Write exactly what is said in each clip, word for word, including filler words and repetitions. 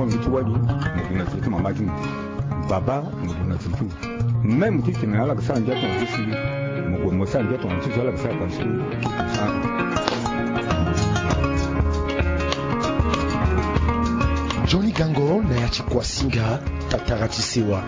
vitu wagi mukuna vitu mamaki baba mukuna vitu même qui qui n'ala que ça ndia ton ici mukuna ça ndia ton ici ala que ça parce que Johnny Gango na ya Chikwasinga Tataratisewa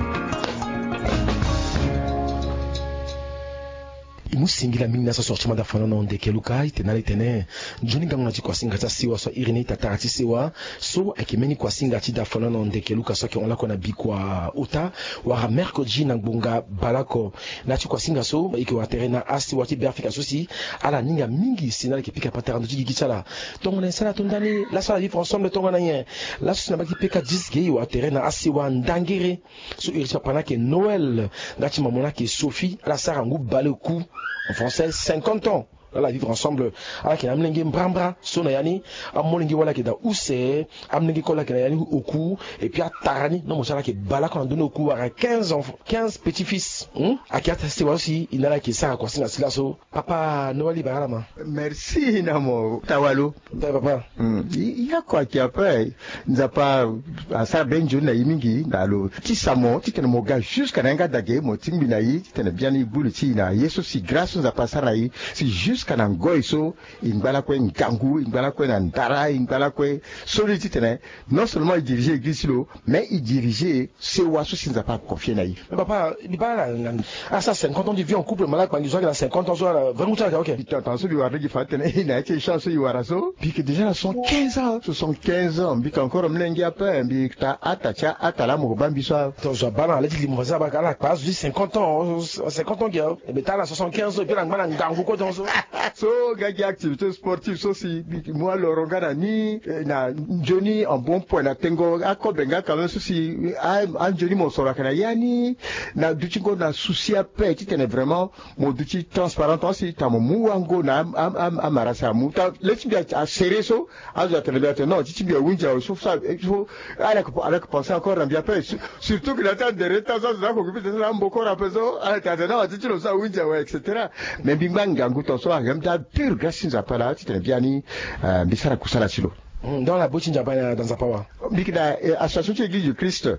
imusingila mingi na sortiment da fana na ndeke luka itenale tene Johnny Gango na Chikwasinga ta siwa so Irene Tataratisewa so ekimeni kwasinga ti da fana na ndeke luka so ki on la kona bikwa ota wa mercredi na bonga balako na Chikwasinga so ike wa terena asi wa ti berfika so si ala ninga mingi sinale ki pika patara ndiki gitsala tongo na sala tondani la sala vivre ensemble tongo na yen la so na baki pika dix ge wa terena asi wa ndangere so irisa pana ke Noël ngati mamona ke Sophie ala sara ngu baleku en français cinquante ans la vivre ensemble avec un amlengi mbrambra sona yani amolingi wala ke da use amlengi kola ke yani oku et puis à tarani non mosala ke bala qu'on a donné oku à quinze enfants quinze petits-fils hmm akiata c'est aussi il n'a que ça quoi c'est là so papa Noël Barama merci namo tawalo papa il y a quoi qui après nous a pas à ça ben jeune na yimingi dalo ti samo ti tene moga jusqu'à nanga dage mo timbi na yi ti tene bien ni bulu ti na yeso si grâce nous a passé na yi c'est juste kana ngoi so ingala kwe ngangu ingala kwe na ndara ingala kwe soliti tene non seulement il dirigeait l'église lo mais il dirigeait ce waso sinza pas confier na yi mais papa il parle à ça cinquante ans de vie en couple malade quand il a cinquante ans so vraiment ça OK attention du wara di fatene il a été chance yu wara so puis que déjà sont quinze ans ce sont quinze ans puis encore mlengi après puis ta atacha atala mo bambi so to zo bana ala di mo za ba kala passe cinquante ans cinquante ans gars et betala soixante-quinze ans et puis la ngana ngangu ko donc so so gagi activité sportive so si moi le regard ni na Johnny en bon point na tengo akobenga quand même so si an Johnny mo sora kana yani na duchingo na souci à paix tu tenais vraiment mon duchi transparent aussi ta mo muango na am am amarasa mu ta let's be a serré so azo telebate non tu bien winja so ça faut avec avec penser encore en bien paix surtout que la tête de retard ça ça ko peut-être là mboko rapezo à ta non tu le ça winja ouais etc mais binganga nguto so agamta pure grâce à pala tu tenais bien ni bisara kusala silo dans la boutique dans Zapawa bikida association église du Christ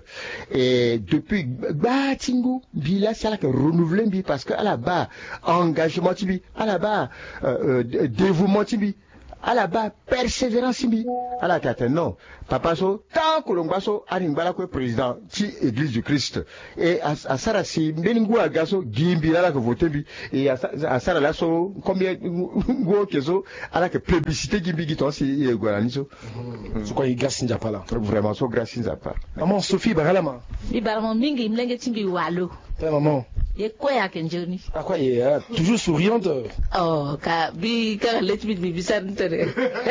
et depuis batingu bila c'est là que renouveler bi parce que à la bas engagement tibi à la bas dévouement tibi à la bas persévérance tibi à la tête non papa so tant que l'ongbaso animbala ko président ti église du Christ et à sara si beningu agaso gimbi la que voter bi et à sara la so combien go kezo ala que plébiscité gimbi giton si e gwalani so so ko grâce nja pala vraiment so grâce nja pa maman Sophie Baralama bi barama mingi mlenge timbi walo maman ye koya ke njoni akwa ye toujours souriante oh ka bi ka let me bi bisan tere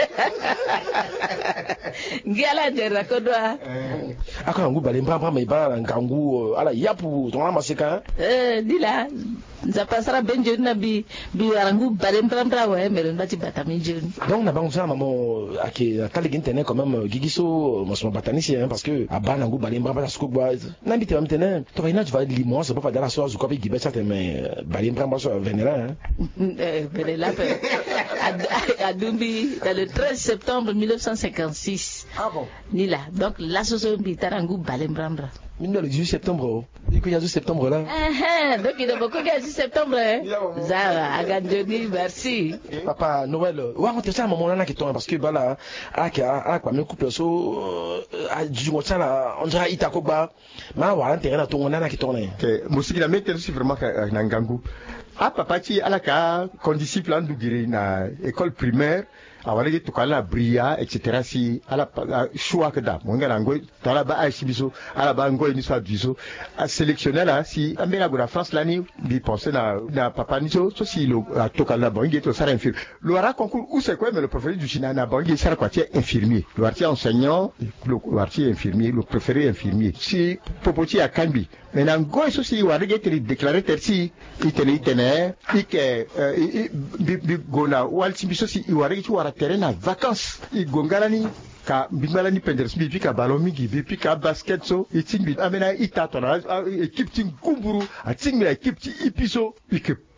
ngala jera ko do akwa ngu bale mbamba me ba ngangu ala yapu tona maseka eh dila nza pasara benjoni na bi bi warangu bale mbamba wa emere ndati batami njoni donc na bangu ça maman ake tali gintene quand même gigiso mo so batanisi hein parce que abana ngu bale mbamba siko gwa na mbite bamtene to ina tu va limon c'est pas pas dans la soirée ko bi gibeta te mais bale mbamba so venera hein eh venera à Dumbi dans le treize septembre mille neuf cent cinquante-six. Ah bon? Ni là. Donc l'association Bitarangu Balembrambra. Le dix-huit septembre. Il y a dix septembre là. Ah donc il y a beaucoup de dix septembre. Zara, Agandoni, merci. Papa Noël, ouais, on te ça à un moment là qui tombe parce que bah là, ah qui ah quoi me couple so ah du mois là, on dirait Itakoba. Mais voilà, intérêt là ton là qui tombe. OK, musique la mettre c'est vraiment na ngangu. Ah papa ti alaka condisciple en dugiri na école primaire awale to kala bria etc si ala choix que da monga ngo tala ba ai sibiso ala ba ngo ni so biso a sélectionner là si amela go la France l'année bi penser na na papa ni so so si lo to kala bongi to sara infirmier le ara concours où c'est quoi mais le préféré du China na bongi sara quoi ti infirmier le arti enseignant le arti infirmier le préféré infirmier si popoti a Kambi mais na ngo so si wa rege te déclarer terci itene itene ike bi bi gona wal sibiso si wa rege ti wa terrain à vacances i gongalani ka bimbala ni penders bi pika ballon mingi bi pika basket so iting bi amena ita tona équipe ting kumburu ating mi équipe ti ipiso ike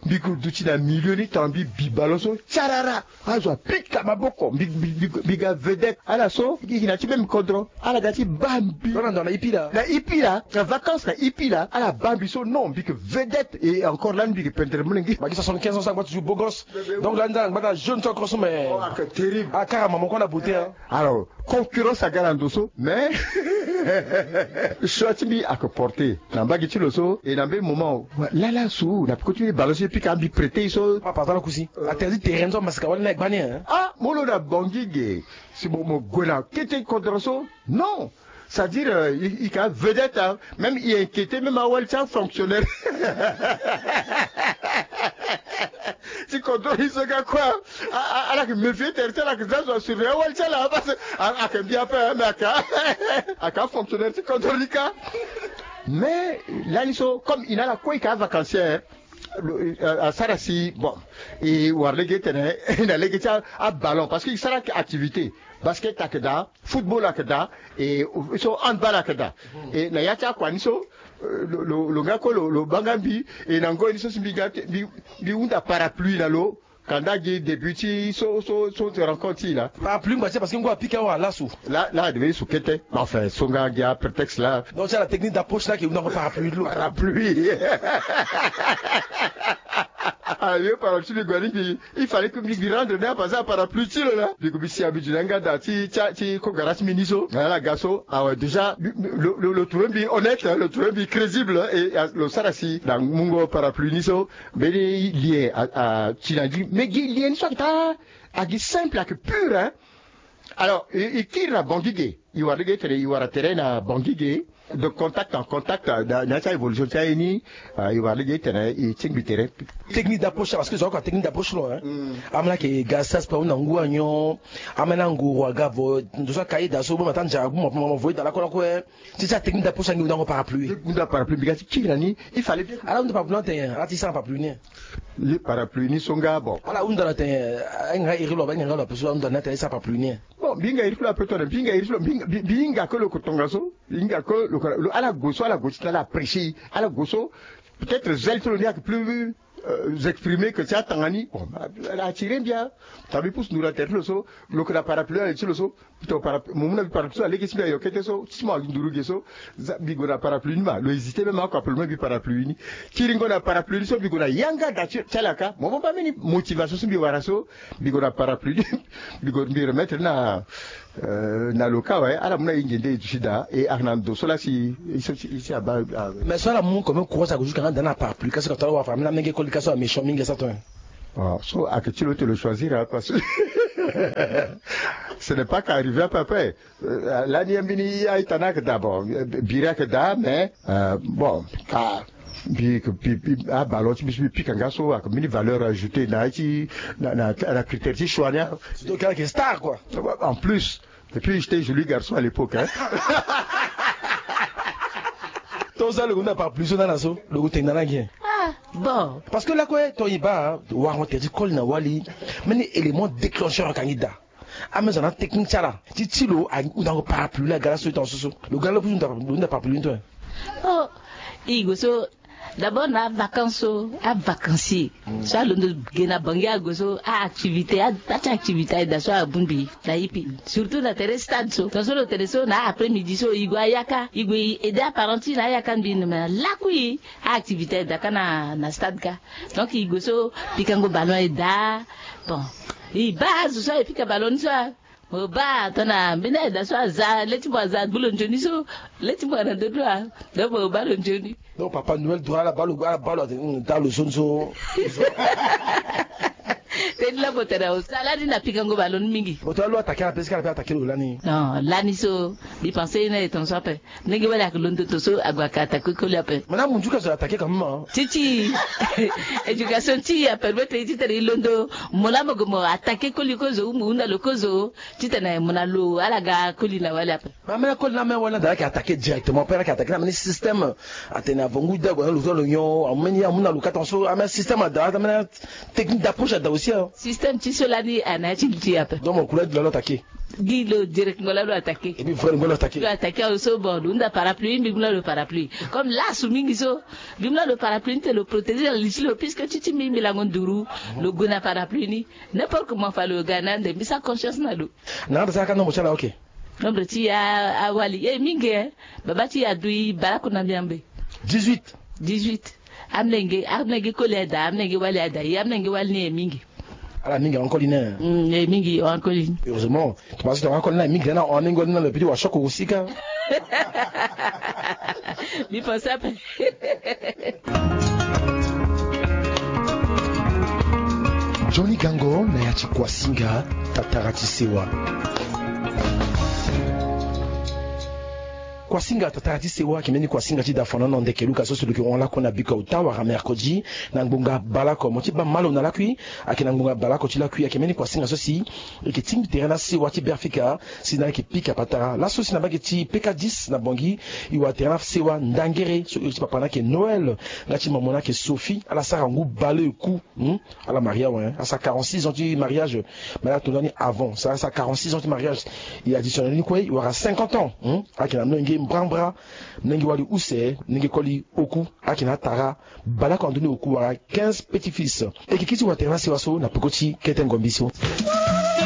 biku duchina milioni tambi bibaloso charara azo pika maboko biga vedette ala so gina ti même kodro ala dati bambi on dans la ipila la ipila la vacances la ipila ala bambi so non biga vedette et encore là biga peintre monengi ba soixante-quinze ans ça va toujours beau gosse donc là dans ba jeune toi comme mais oh terrible ah carrément mon a beauté hein. Alors concurrence à garandoso mais Chotimi a que porter na bagi ti loso et dans un moment là là sous na continuer balancer puis quand bi prêter so pas pas dans la cousi interdit terrain so parce que on est bani hein ah molo na bangige si bon mo gona kete contre so non c'est-à-dire euh, il il a vedette hein, même il est inquiété même à Walcha fonctionnaire si contre il se gars quoi à la que me fait terre là que ça soit sur Walcha là parce à que bien fait mais à à fonctionnaire si contre Rika mais là ils sont comme il a la quoi il a vacancière à Sarasi bon et warlege tene na lege à ballon parce qu'il sera activité basket akeda football akeda et so handball akeda et na yacha kwa niso lo lo ngako lo bangambi et nango niso simbiga bi bi unda parapluie na lo Kanda qui débuti so so so te rencontre là parapluie parce que on va piquer à la sous là là devait sous kete enfin songa dia prétexte là donc c'est la technique d'approche là qui on a parapluie de l'eau parapluie ah yo parapluie de Guadeloupe il fallait que mi rendre là parce que parapluie là du coup si abidjanga dati cha ti ko garage miniso là gaso ah ouais déjà le le le trouver bien honnête le trouver bien crédible et le sarasi dans mungo parapluie niso mais lié à à Chinadi mais il y a une sorte de simple que pur hein alors il tire à Bangigé il va regarder il va terrain à Bangigé de contact en contact dans sa évolution ça ni il va regarder il tient du terrain technique d'approche parce que j'ai encore technique d'approche là hein amana que gasas pa una ngua nyo amana ngua gavo ndo sa kai da so bo matan ja mo mo voit dans la cola quoi c'est ça technique d'approche ngi dans parapluie ngunda parapluie bigati kirani il fallait bien alors on parapluie t'es artisan parapluie ni les parapluies ni songa bon ala unda la t'es nga irilo ba nga la parce on donne t'es ça parapluie ni bon binga irilo après binga irilo binga que le cotongaso binga que le ala goso ala goso la prêcher ala goso peut-être zelto le plus Euh, exprimer que ça tangani bon elle a tiré bien tabi pousse nous la tête le so le que la parapluie elle le so plutôt parapluie mon na parapluie elle qui yo kete so sima nduru geso bigo na parapluie ma le hésiter même encore pour bi parapluie ni kiringo na parapluie so bigo na yanga da chalaka mo pas mini motivation so bi waraso bigo na parapluie bigo bi remettre na euh na loka ouais ala mona ingende tushida et Arnando so là si ici à bas mais ça la mon comme quoi ça jusqu'à dans la parapluie qu'est-ce que tu vas faire même ngé kolika so méchant mingi ça toi ah so à que tu le te le choisir hein, parce que ce n'est pas qu'arriver à peu près la niambini aitana que d'abord bira que da mais bon car bi bi a ballon bi bi kanga so a mini valeur ajoutée na ci na na la critère ci choisir donc quelqu'un star quoi en plus et puis j'étais joli garçon à l'époque hein tout ça le gars pas plus dans la so le gars t'es dans la guerre ah bon parce que là quoi toi il va wa on te dit col na wali mais élément déclencheur candidat à mais on a technique ça là ti tilo a dans parapluie la grâce sur ton sous le gars là pour nous n'a parapluie toi oh igo so d'abord na vacances à vacancier ça le gena bangia gozo à activité à activité da so abumbi na ipi surtout na terre stade so dans le terre so na après midi so igwa yaka igwe aider parenti na yaka bin na la kui activité da kana na stade ka donc igo so pikango ballon da bon i base so pika ballon so o ba tona mbina da so za leti bo za bulon joni so leti bo na do do da bo ballon joni donc papa Noël doit la balle la balle dans le zonzo tedi la botera o saladi na pikango ballon mingi boto lo attaquer la pesca la attaquer le lani non lani so bi penser na ton so pe ngi wala ko londo to so agwakata ko ko la pe madame munjuka so attaquer quand même titi éducation ti a permettre ti teri londo mola mo go attaquer ko liko zo mu na lokozo ti tena mona lo alaga ko lina wala pe mama ko na me wala da ki attaquer directement père qui attaquer na système atena vongu da go lo lo nyo ameni amuna lo katonso ama système da da technique d'approche da aussi système ti solani ana ti ti ape donc mon couleur de l'autre attaquer Guy le direct ngola lo attaqué. Et puis frère ngola attaqué. Lo attaqué au so bon, unda parapluie, bimla le parapluie. Comme là soumingi so, bimla le parapluie te le protéger le puisque tu ti mi la ngonduru, le gona parapluie ni. N'importe comment faire le Ghana de misa conscience na do. Na da ka no mo chala OK. Nombre ti a awali eh mingi baba ti adui barako na biambe. dix-huit. dix-huit. Amnenge, amnenge koleda, amnenge wali adai, amnenge wali ni mingi. Ala mingi encore liné. Mm, mingi encore liné. Heureusement, tu penses que encore liné mingi là on mingi là le petit wa choc aussi ka. Mi pensa pas. Johnny Gango na ya Kwasinga tataratisewa. Kwasinga tataratisewa kimeni Kwasinga ti da Fernando Ndekeluka so celui que on la kona bika utawa ra mercredi na ngonga balako moti ba malo na la kui akina ngonga balako ti la kui kimeni Kwasinga so si et que ting terrain si wati berfika si na ki pika patara la so si na ba ti P K dix na bongi i wa terrain sewa ndangere so ti papa na ke Noël ngati mamona ke Sophie ala sara ngu balé coup hmm? ala Maria ouais à sa quarante-six ans du mariage mais là tout avant ça sa quarante-six ans du mariage il additionnel ni quoi il aura cinquante ans hmm? akina nongi Brambra, Nengi Wali Ousse, Nengi Koli Oku, Akina Tara, Balak Andoni Oku, quinze petits-fils. Et qui quitte Waterna Siwaso, n'a pas Keten Gombiso.